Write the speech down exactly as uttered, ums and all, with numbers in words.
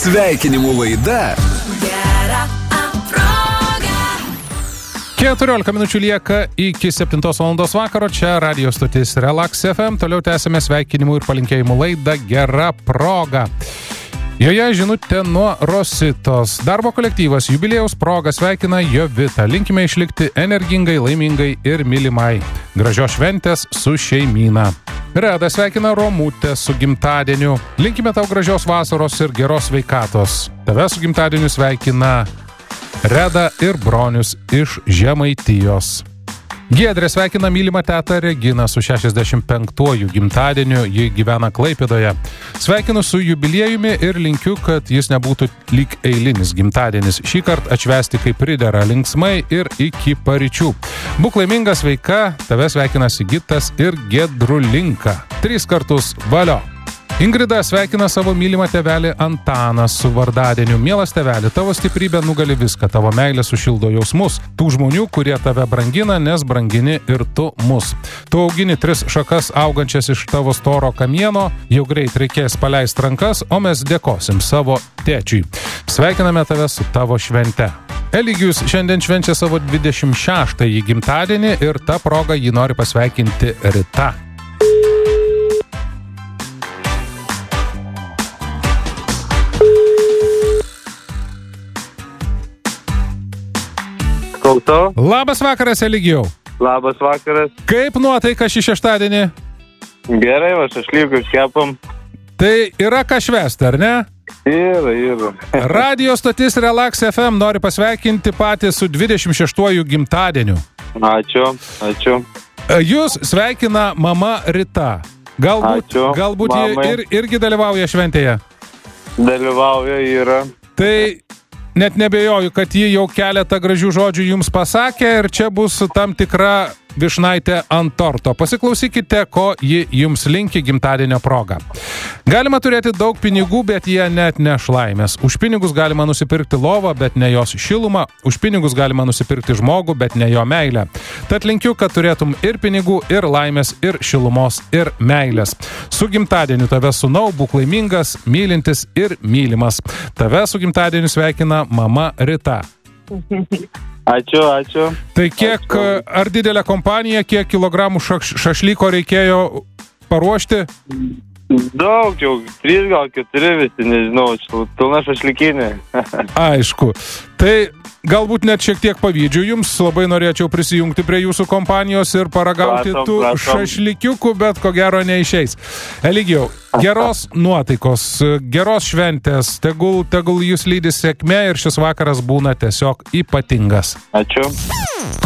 Sveikinimų laida Gera proga. keturiolika minučių lieka iki septintos valandos vakaro. Čia radio stotis Relax F M. Toliau tęsime sveikinimų ir palinkėjimų laidą Gera proga. Joje žinutė nuo Rositos. Darbo kolektyvas jubiliejaus proga sveikina Jovitą. Linkime išlikti energingai, laimingai ir mylimai. Gražios šventės su šeimyna. Reda sveikina Romutę su gimtadieniu. Linkime tau gražios vasaros ir geros sveikatos. Tave su gimtadieniu sveikina Reda ir Bronius iš Žemaitijos. Giedrė sveikina mylimą tetą Reginą su šešiasdešimt penktuoju gimtadieniu, ji gyvena Klaipėdoje. Sveikinu su jubiliejumi ir linkiu, kad jis nebūtų lyg eilinis gimtadienis. Šį kartą atšvęsti kaip pridera linksmai ir iki paryčių. Būk laiminga, sveika, tave sveikina Sigitas ir Gedrulinka. Tris kartus valio. Ingrida sveikina savo mylimą tėvelį Antaną su vardadieniu. Mielas tėveli, tavo stiprybė nugali viską, tavo meilė sušildo jausmus. Tų žmonių, kurie tave brangina, nes brangini ir tu mus. Tu augini tris šakas augančias iš tavo storo kamieno, jau greit reikės paleisti rankas, o mes dėkosim savo tėčiui. Sveikiname tave su tavo švente. Eligijus šiandien švenčia savo dvidešimt šeštąjį gimtadienį ir ta proga jį nori pasveikinti Rita. Klauso. Labas vakaras, Eligijau. Labas vakaras. Kaip nuotaika šį šeštadienį? Gerai, va, šašlykus kepam. Tai yra ką švęsti, ar ne? Yra, yra. Radio stotis Relax F M nori pasveikinti patį su dvidešimt šeštuoju gimtadieniu. Ačiū, ačiū. Jūs sveikina mama Rita. Galbūt, Ačiū, galbūt ji mamai. ir, irgi dalyvauja šventėje. Dalyvauja, yra. Tai net nebejoju, kad ji jau keletą gražių žodžių jums pasakė ir čia bus tam tikra vyšnaitė ant torto. Pasiklausykite, ko ji jums linki gimtadienio proga. Galima turėti daug pinigų, bet jie net neš laimės. Už pinigus galima nusipirkti lovą, bet ne jos šilumą. Už pinigus galima nusipirkti žmogų, bet ne jo meilę. Tad linkiu, kad turėtum ir pinigų, ir laimės, ir šilumos, ir meilės. Su gimtadieniu tave sūnau, būk laimingas, mylintis ir mylimas. Tave su gimtadieniu sveikina mama Rita. Ačiū, ačiū. Tai kiek, Ačiū. ar didelė kompanija, kiek kilogramų šaš, šašlyko reikėjo paruošti? Daug, jau trys, gal keturi visi, nežinau, pilna šašlykinė. Aišku. Tai galbūt net šiek tiek pavydžiu jums, labai norėčiau prisijungti prie jūsų kompanijos ir paragauti Prašom, tų prašom. šašlykiukų, bet ko gero neišeis. Eligijau, geros nuotaikos, geros šventės, tegul, tegul jūs lydi sėkmė ir šis vakaras būna tiesiog ypatingas. Ačiū.